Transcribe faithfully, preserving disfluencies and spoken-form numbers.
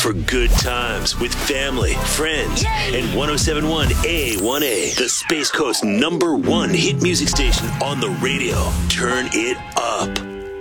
for good times with family, friends, Yay! and one oh seven point one A one A, the Space Coast number one hit music station on the radio. Turn it up.